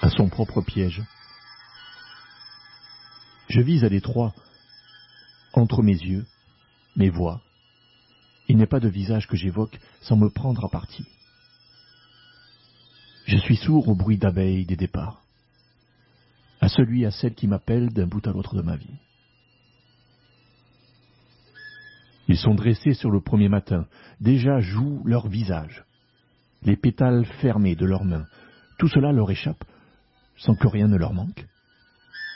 à son propre piège. Je vise à l'étroit, entre mes yeux, mes voix. Il n'est pas de visage que j'évoque sans me prendre à partie. Je suis sourd au bruit d'abeilles des départs, à celui à celle qui m'appelle d'un bout à l'autre de ma vie. Ils sont dressés sur le premier matin, déjà jouent leur visage, les pétales fermés de leurs mains. Tout cela leur échappe sans que rien ne leur manque.